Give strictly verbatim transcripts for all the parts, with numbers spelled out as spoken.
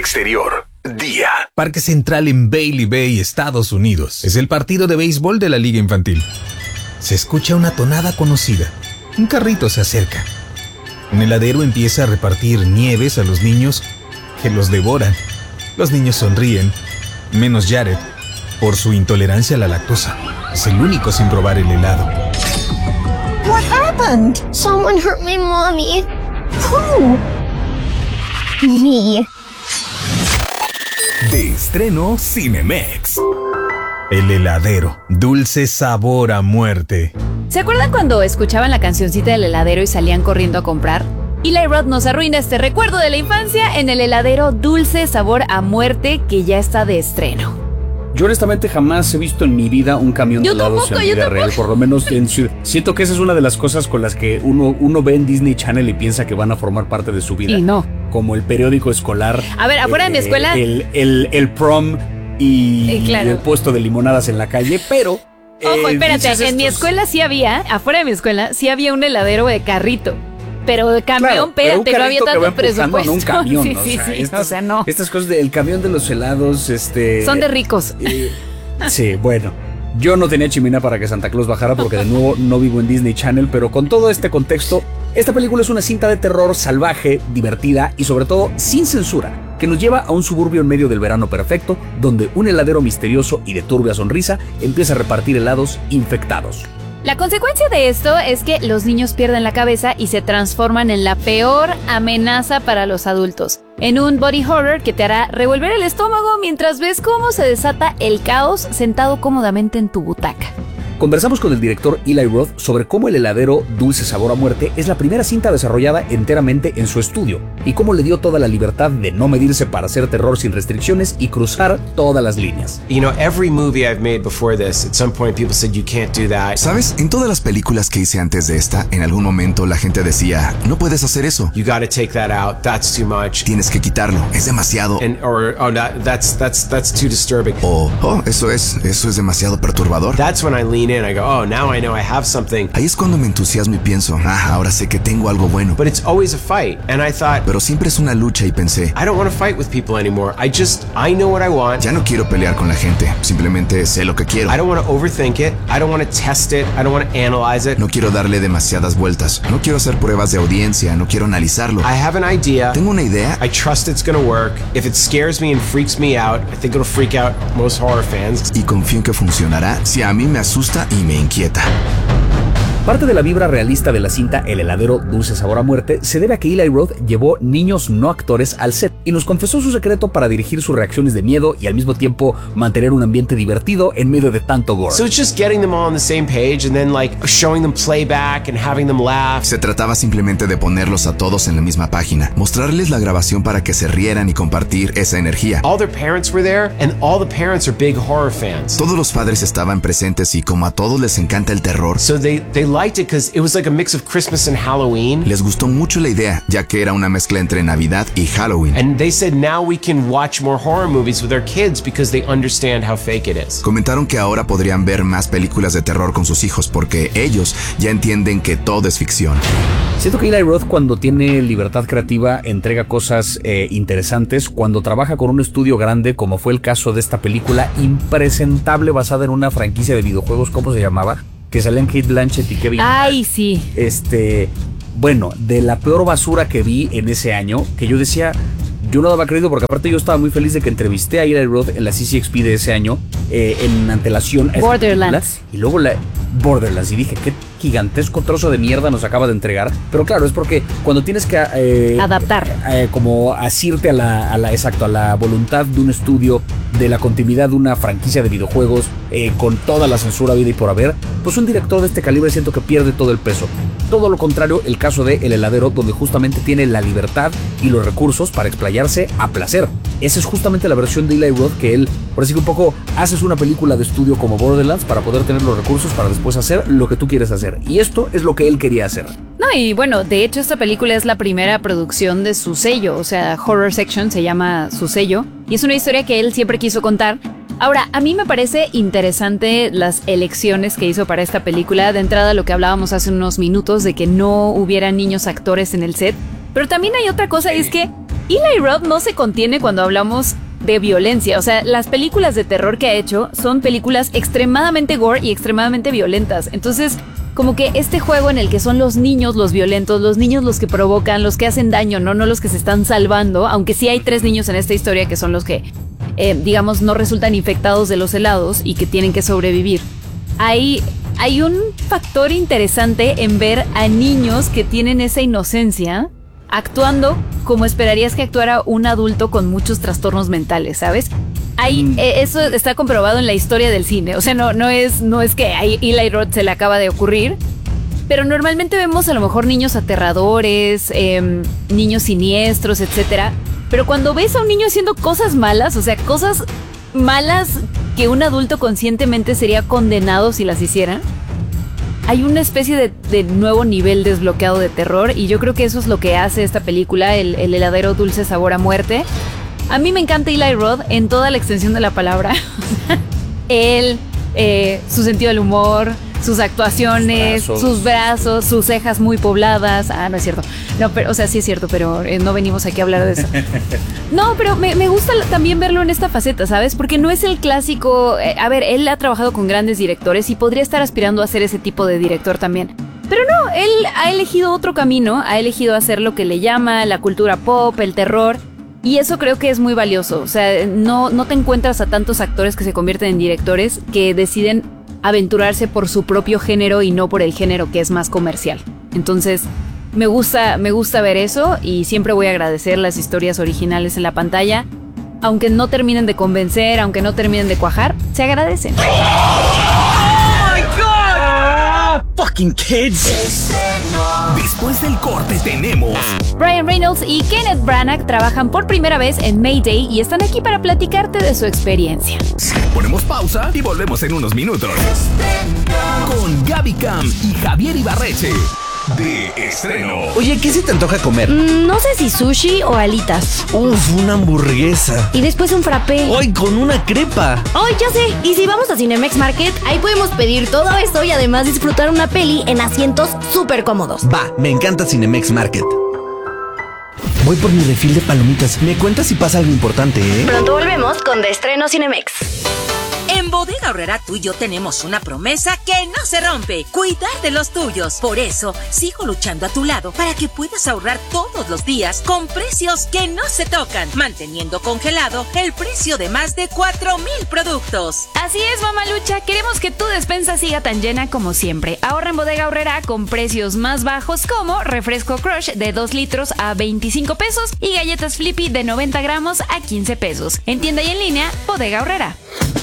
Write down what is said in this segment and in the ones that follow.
exterior. Día. Parque Central en Bailey Bay, Estados Unidos. Es el partido de béisbol de la liga infantil. Se escucha una tonada conocida. Un carrito se acerca. Un heladero empieza a repartir nieves a los niños que los devoran. Los niños sonríen, menos Jared, por su intolerancia a la lactosa. Es el único sin probar el helado. What happened? Someone hurt my mommy. Who? Me. De estreno Cinemex. El heladero. Dulce sabor a muerte. ¿Se acuerdan cuando escuchaban la cancioncita del heladero y salían corriendo a comprar? Eli Roth nos arruina este recuerdo de la infancia en el heladero Dulce sabor a muerte, que ya está de estreno. Yo honestamente jamás he visto en mi vida un camión de helados en vida real, por lo menos en ciudad. Siento que esa es una de las cosas con las que uno, uno ve en Disney Channel y piensa que van a formar parte de su vida. Y no. Como el periódico escolar. A ver, afuera eh, de mi escuela. El, el, el prom y eh, claro. el puesto de limonadas en la calle, pero... Ojo, eh, espérate, en estos... mi escuela sí había, afuera de mi escuela, sí había un heladero de carrito. Pero de camión, claro, espérate, no había tanto presupuesto. En un camión, sí, ¿no? sí, o sea, sí. Estas, o sea, no. Estas cosas del camión de los helados, este... Son de ricos. Eh, sí, bueno. Yo no tenía chimenea para que Santa Claus bajara porque de nuevo no vivo en Disney Channel, pero con todo este contexto, esta película es una cinta de terror salvaje, divertida y sobre todo sin censura, que nos lleva a un suburbio en medio del verano perfecto, donde un heladero misterioso y de turbia sonrisa empieza a repartir helados infectados. La consecuencia de esto es que los niños pierden la cabeza y se transforman en la peor amenaza para los adultos, en un body horror que te hará revolver el estómago mientras ves cómo se desata el caos sentado cómodamente en tu butaca. Conversamos con el director Eli Roth sobre cómo el heladero Dulce sabor a muerte es la primera cinta desarrollada enteramente en su estudio y cómo le dio toda la libertad de no medirse para hacer terror sin restricciones y cruzar todas las líneas. You know, every movie I've made before this, at some point people said you can't do that. ¿Sabes? En todas las películas que hice antes de esta, en algún momento la gente decía, no puedes hacer eso. You gotta take that out. That's too much. Tienes que quitarlo. Es demasiado. And or oh, that, that's that's that's too disturbing. O oh, eso es, eso es demasiado perturbador. That's when I lean in. I go, oh, now I know I have something. Ahí es cuando me entusiasmo y pienso, ah, ahora sé que tengo algo bueno. But it's always a fight. And I thought, pero siempre es una lucha y pensé, I don't want to fight with people anymore. I just, I know what I want. Ya no quiero pelear con la gente. Simplemente sé lo que quiero. I don't want to overthink it. I don't want to test it. I don't want to analyze it. No quiero darle demasiadas vueltas. No quiero hacer pruebas de audiencia. No quiero analizarlo. I have an idea. Tengo una idea. I trust it's gonna work. If it scares me and freaks me out, I think it'll freak out most horror fans. Y confío en que funcionará si a mí me asusta y me inquieta. Parte de la vibra realista de la cinta El heladero Dulce sabor a muerte se debe a que Eli Roth llevó niños no actores al set y nos confesó su secreto para dirigir sus reacciones de miedo y al mismo tiempo mantener un ambiente divertido en medio de tanto gore. So it's just getting them all on the same page and then like showing them playback and having them laugh. Se trataba simplemente de ponerlos a todos en la misma página, mostrarles la grabación para que se rieran y compartir esa energía. All their parents were there and all the parents are big horror fans. Todos los padres estaban presentes y como a todos les encanta el terror, So they they liked it because it was like a mix of Christmas and Halloween. les gustó mucho la idea, ya que era una mezcla entre Navidad y Halloween. And they said now we can watch more horror movies with our kids because they understand how fake it is. Comentaron que ahora podrían ver más películas de terror con sus hijos porque ellos ya entienden que todo es ficción. Siento que Eli Roth, cuando tiene libertad creativa, entrega cosas eh, interesantes. Cuando trabaja con un estudio grande, como fue el caso de esta película impresentable basada en una franquicia de videojuegos, ¿cómo se llamaba? Que salían Kate Blanchett y Kevin. Ay, sí. Este, bueno, de la peor basura que vi en ese año, que yo decía, yo no daba crédito porque aparte yo estaba muy feliz de que entrevisté a Eli Roth en la C C X P de ese año, eh, en antelación a Borderlands. Y luego la Borderlands, y dije, qué gigantesco trozo de mierda nos acaba de entregar. Pero claro, es porque cuando tienes que eh, adaptar, eh, como asirte a la, a la, exacto, a la voluntad de un estudio, de la continuidad de una franquicia de videojuegos, eh, con toda la censura vida y por haber, pues un director de este calibre siento que pierde todo el peso. Todo lo contrario, el caso de El heladero, donde justamente tiene la libertad y los recursos para explayarse a placer. Esa es justamente la versión de Eli Roth, que él, por así que un poco, haces una película de estudio como Borderlands para poder tener los recursos para después hacer lo que tú quieres hacer. Y esto es lo que él quería hacer. No, y bueno, de hecho esta película es la primera producción de su sello, o sea, Horror Section se llama su sello, y es una historia que él siempre quiso contar. Ahora, a mí me parece interesante las elecciones que hizo para esta película. De entrada, lo que hablábamos hace unos minutos de que no hubiera niños actores en el set. Pero también hay otra cosa, y es que Eli Roth no se contiene cuando hablamos de violencia. O sea, las películas de terror que ha hecho son películas extremadamente gore y extremadamente violentas. Entonces, como que este juego en el que son los niños los violentos, los niños los que provocan, los que hacen daño, no, no los que se están salvando, aunque sí hay tres niños en esta historia que son los que, eh, digamos, no resultan infectados de los helados y que tienen que sobrevivir. Hay, hay un factor interesante en ver a niños que tienen esa inocencia actuando como esperarías que actuara un adulto con muchos trastornos mentales, ¿sabes? Hay, mm. eh, eso está comprobado en la historia del cine. O sea, no, no, es, no es que a Eli Roth se le acaba de ocurrir, pero normalmente vemos a lo mejor niños aterradores, eh, niños siniestros, etcétera. Pero cuando ves a un niño haciendo cosas malas, o sea, cosas malas que un adulto conscientemente sería condenado si las hiciera, hay una especie de, de nuevo nivel desbloqueado de terror, y yo creo que eso es lo que hace esta película, el, el heladero dulce sabor a muerte. A mí me encanta Eli Roth en toda la extensión de la palabra. Él, eh, su sentido del humor, sus actuaciones, sus brazos. sus brazos, sus cejas muy pobladas. Ah, no es cierto. No, pero, o sea, sí es cierto, pero eh, no venimos aquí a hablar de eso. No, pero me, me gusta también verlo en esta faceta, ¿sabes? Porque no es el clásico... Eh, a ver, él ha trabajado con grandes directores y podría estar aspirando a ser ese tipo de director también. Pero no, él ha elegido otro camino, ha elegido hacer lo que le llama la cultura pop, el terror... Y eso creo que es muy valioso. O sea, no, no te encuentras a tantos actores que se convierten en directores que deciden aventurarse por su propio género y no por el género que es más comercial. Entonces, me gusta, me gusta ver eso, y siempre voy a agradecer las historias originales en la pantalla. Aunque no terminen de convencer, aunque no terminen de cuajar, se agradecen. ¡Oh, my God! ¡Fucking kids! Después del corte tenemos... Ryan Reynolds y Kenneth Branagh trabajan por primera vez en Mayday y están aquí para platicarte de su experiencia. Ponemos pausa y volvemos en unos minutos. Con Gaby Cam y Javier Ibarreche. De estreno. Oye, ¿qué se te antoja comer? Mm, no sé si sushi o alitas. Uf, una hamburguesa. Y después un frappé. ¡Ay, con una crepa! ¡Ay, ya sé! Y si vamos a Cinemex Market, ahí podemos pedir todo eso y además disfrutar una peli en asientos súper cómodos. Va, me encanta Cinemex Market. Voy por mi refil de palomitas. Me cuentas si pasa algo importante, ¿eh? Pronto volvemos con De Estreno Cinemex. En Bodega Aurrera tú y yo tenemos una promesa que no se rompe: cuidar de los tuyos. Por eso, sigo luchando a tu lado para que puedas ahorrar todos los días con precios que no se tocan, manteniendo congelado el precio de más de cuatro mil productos. Así es, mamalucha. Queremos que tu despensa siga tan llena como siempre. Ahorra en Bodega Aurrera con precios más bajos, como refresco Crush de dos litros a veinticinco pesos y galletas Flippy de noventa gramos a quince pesos. En tienda y en línea, Bodega Aurrera.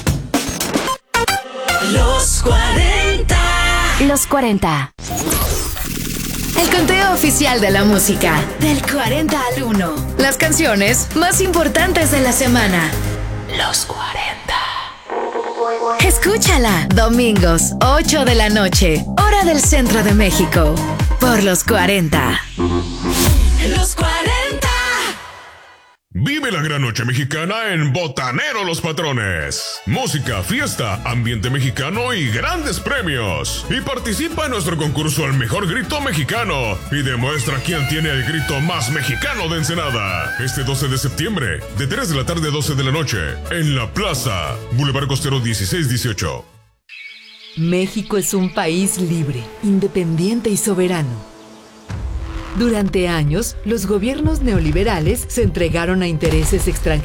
Los cuarenta. Los cuarenta. El conteo oficial de la música. Del cuarenta al uno. Las canciones más importantes de la semana. Los cuarenta. Escúchala. Domingos, ocho de la noche. Hora del centro de México. Por los cuarenta. Los cuarenta. Vive la gran noche mexicana en Botanero Los Patrones. Música, fiesta, ambiente mexicano y grandes premios. Y participa en nuestro concurso al mejor grito mexicano y demuestra quién tiene el grito más mexicano de Ensenada. Este doce de septiembre, de tres de la tarde a doce de la noche, en la Plaza, Boulevard Costero dieciséis dieciocho. México es un país libre, independiente y soberano. Durante años, los gobiernos neoliberales se entregaron a intereses extranjeros